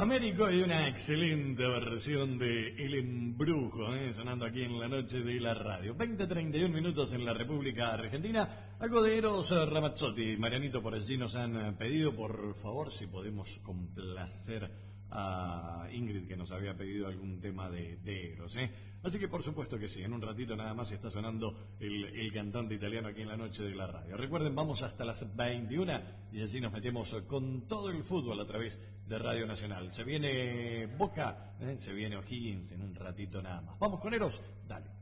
Américo y una excelente versión de El Embrujo, sonando aquí en la noche de la radio. 20:31 minutos en la República Argentina. Algo de Eros Ramazzotti. Marianito, por allí nos han pedido, por favor, si podemos complacer a Ingrid, que nos había pedido algún tema de Eros. Así que por supuesto que sí, en un ratito nada más está sonando el cantante italiano aquí en la noche de la radio. Recuerden, vamos hasta las 21 y así nos metemos con todo el fútbol a través de Radio Nacional. Se viene Boca, se viene O'Higgins en un ratito nada más. Vamos con Eros, dale.